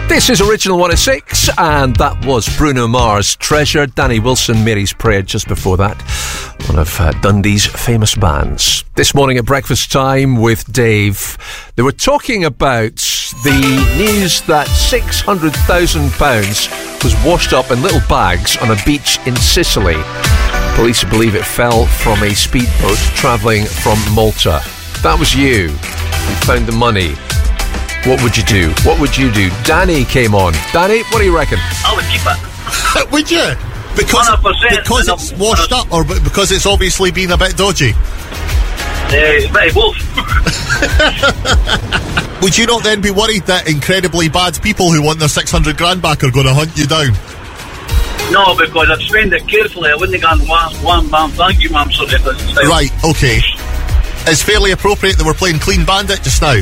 This is Original 106, and that was Bruno Mars' Treasure. Danny Wilson, Mary's Prayer just before that. One of Dundee's famous bands. This morning at breakfast time with Dave, they were talking about the news that £600,000 was washed up in little bags on a beach in Sicily. Police believe it fell from a speedboat travelling from Malta. That was you. You found the money. What would you do? What would you do? Danny came on. Danny, what do you reckon? I would keep it. Would you? Because 100%. Because it's washed up, or because it's obviously been a bit dodgy? Bit of both. Would you not then be worried that incredibly bad people who want their 600 grand back are going to hunt you down? No, because I'd spend it carefully. I wouldn't have gone one bam, thank you, ma'am, sort of thing. Right, okay. It's fairly appropriate that we're playing Clean Bandit just now. You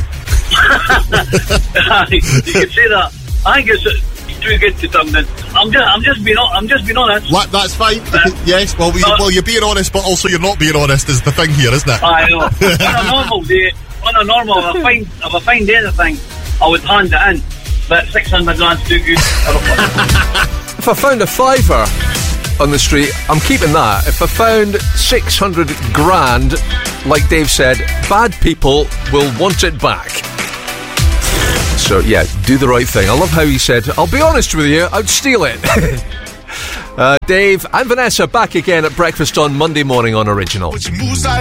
could say that. I think it's too good to turn in. I'm just being honest. That's fine. Yes. Well, you're being honest, but also you're not being honest is the thing here, isn't it? I know. On a normal day, if I find anything, I would hand it in. But 600 grand's too good. If I found a fiver on the street, I'm keeping that. If I found 600 grand, like Dave said, bad people will want it back. So yeah, do the right thing. I love how he said, I'll be honest with you, I'd steal it. Dave and Vanessa back again at breakfast on Monday morning on Original.